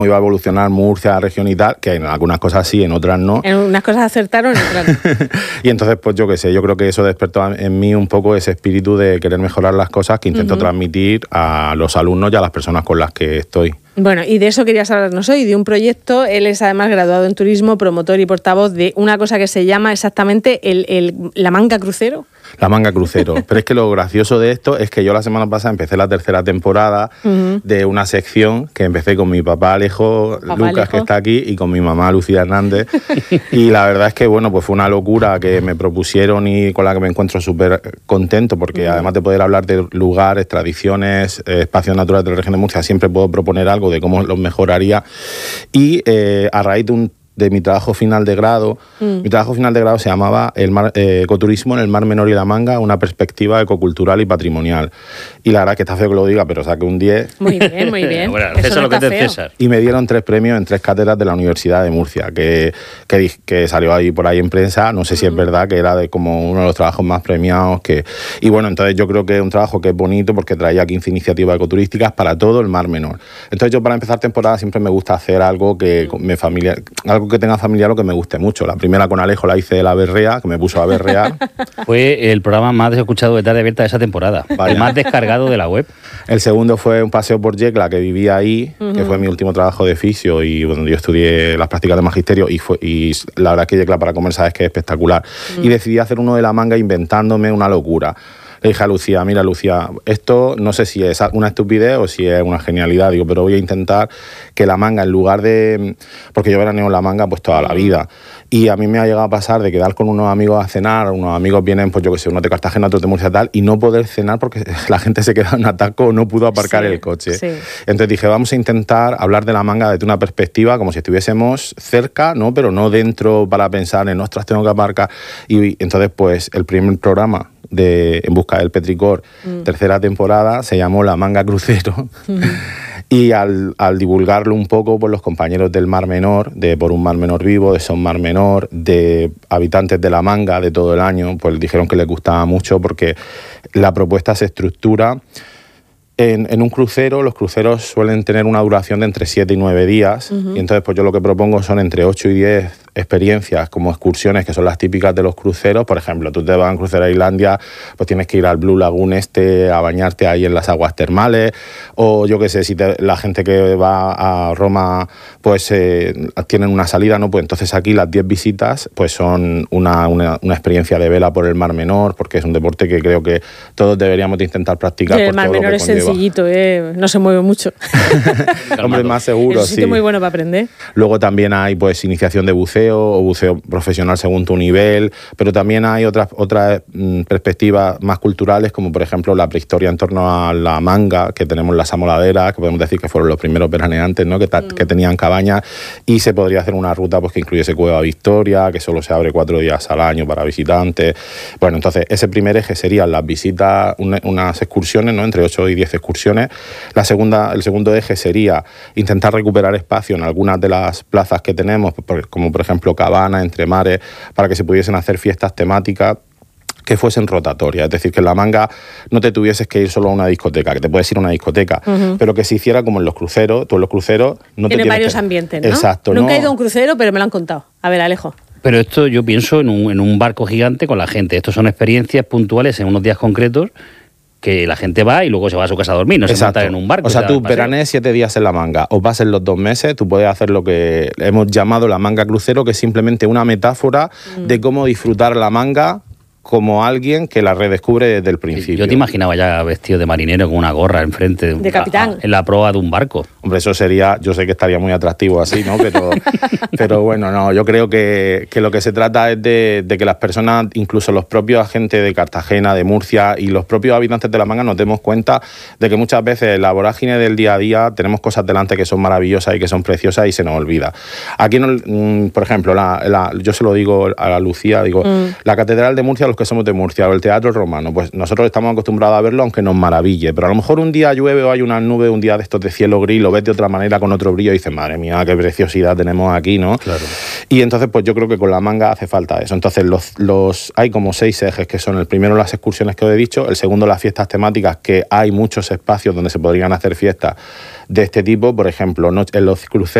iba a evolucionar Murcia, la región y tal, que en algunas cosas sí, en otras no. En unas cosas acertaron, en otras no. Y entonces, pues yo qué sé, yo creo que eso despertó en mí un poco ese espíritu de querer mejorar las cosas que intento transmitir a los alumnos y a las personas con las que estoy. Bueno, y de eso querías hablarnos hoy, de un proyecto. Él es además graduado en turismo, promotor y portavoz de una cosa que se llama exactamente la Manga Crucero. La Manga Crucero. Pero es que lo gracioso de esto es que yo la semana pasada empecé la 3ª temporada de una sección que empecé con mi papá Alejo, Lucas, que está aquí, y con mi mamá Lucía Hernández. Y la verdad es que, bueno, pues fue una locura que me propusieron y con la que me encuentro súper contento, porque además de poder hablar de lugares, tradiciones, espacios naturales de la región de Murcia, siempre puedo proponer algo de cómo los mejoraría. Y a raíz de mi trabajo final de grado, mi trabajo final de grado se llamaba Ecoturismo en el Mar Menor y la Manga, una perspectiva ecocultural y patrimonial. Y la verdad es que está feo que lo diga, pero saqué un 10. Muy bien, muy bien. Bueno, Eso César, no lo que está es de feo. César. Y me dieron 3 premios en 3 cátedras de la Universidad de Murcia, que salió ahí por ahí en prensa. No sé si es verdad que era de como uno de los trabajos más premiados. Y bueno, entonces yo creo que es un trabajo que es bonito porque traía 15 iniciativas ecoturísticas para todo el Mar Menor. Entonces yo para empezar temporada siempre me gusta hacer algo que algo que tenga familiar o que me guste mucho. La primera con Alejo la hice de la berrea, que me puso a berrear. Fue el programa más escuchado de Tarde Abierta de esa temporada. Vaya. El más descargado de la web. El segundo fue un paseo por Yecla, que vivía ahí, que fue mi último trabajo de fisio y donde yo estudié las prácticas de magisterio, y la verdad es que Yecla para comer sabes que es espectacular. Y decidí hacer uno de la Manga inventándome una locura. Le dije a Lucía, mira Lucía, esto no sé si es una estupidez o si es una genialidad, digo, pero voy a intentar que la Manga, en lugar de... Porque yo veraneo en la Manga pues toda la vida. Y a mí me ha llegado a pasar de quedar con unos amigos a cenar, unos amigos vienen, pues yo que sé, unos de Cartagena, otros de Murcia tal, y no poder cenar porque la gente se queda en atasco o no pudo aparcar el coche. Sí. Entonces dije, vamos a intentar hablar de la Manga desde una perspectiva como si estuviésemos cerca, ¿no? Pero no dentro para pensar en, ostras, tengo que aparcar. Y entonces, pues, el primer programa de En busca del petricor, 3ª temporada, se llamó La Manga Crucero. Y al divulgarlo un poco, pues los compañeros del Mar Menor, de Por un Mar Menor Vivo, de Son Mar Menor, de habitantes de La Manga de todo el año, pues dijeron que les gustaba mucho porque la propuesta se estructura en un crucero. Los cruceros suelen tener una duración de entre 7 y 9 días, y entonces pues yo lo que propongo son entre 8 y 10 experiencias como excursiones que son las típicas de los cruceros. Por ejemplo, tú te vas a un crucero a Islandia, pues tienes que ir al Blue Lagoon a bañarte ahí en las aguas termales, o yo qué sé, si la gente que va a Roma pues tienen una salida, ¿no? Pues entonces aquí las 10 visitas pues son una experiencia de vela por el Mar Menor, porque es un deporte que creo que todos deberíamos de intentar practicar. El Mar Menor es sencillito, no se mueve mucho. Hombre, más seguro, es un sitio muy bueno para aprender. Luego también hay pues iniciación de buceo o buceo profesional según tu nivel, pero también hay otras perspectivas más culturales, como por ejemplo la prehistoria en torno a la Manga, que tenemos las amoladeras, que podemos decir que fueron los primeros veraneantes, ¿no? que tenían cabañas, y se podría hacer una ruta pues que incluyese Cueva Victoria, que solo se abre 4 días al año para visitantes. Bueno, entonces ese primer eje serían las visitas, unas excursiones, ¿no? Entre 8 y 10 excursiones. El segundo eje sería intentar recuperar espacio en algunas de las plazas que tenemos, como por ejemplo Cabana, Entre Mares, para que se pudiesen hacer fiestas temáticas que fuesen rotatorias, es decir, que en la Manga no te tuvieses que ir solo a una discoteca, que te puedes ir a una discoteca, pero que se hiciera como en los cruceros. Tú en los cruceros no te tienes varios ambientes, ¿no? Exacto. Nunca he ido a un crucero, pero me lo han contado. A ver, Alejo. Pero esto yo pienso en un barco gigante con la gente. Estos son experiencias puntuales en unos días concretos que la gente va y luego se va a su casa a dormir, no se monta en un barco. O sea, tú veranees 7 días en la Manga o pases los 2 meses, tú puedes hacer lo que hemos llamado la Manga Crucero, que es simplemente una metáfora de cómo disfrutar la Manga como alguien que la redescubre desde el principio. Yo te imaginaba ya vestido de marinero con una gorra enfrente de capitán en la proa de un barco. Hombre, eso sería, yo sé que estaría muy atractivo así, ¿no? Pero bueno, no, yo creo que lo que se trata es de que las personas, incluso los propios agentes de Cartagena, de Murcia y los propios habitantes de la Manga nos demos cuenta de que muchas veces en la vorágine del día a día tenemos cosas delante que son maravillosas y que son preciosas y se nos olvida. Aquí, por ejemplo, yo se lo digo a la Lucía, digo, la Catedral de Murcia, los que somos de Murcia, o el Teatro Romano, pues nosotros estamos acostumbrados a verlo aunque nos maraville, pero a lo mejor un día llueve o hay una nube, un día de estos de cielo gris, lo ves de otra manera con otro brillo y dices, madre mía, qué preciosidad tenemos aquí, ¿no? Claro. Y entonces, pues yo creo que con la manga hace falta eso. Entonces, hay como 6 ejes, que son el primero las excursiones que os he dicho, el segundo las fiestas temáticas, que hay muchos espacios donde se podrían hacer fiestas de este tipo, por ejemplo, en los cruceros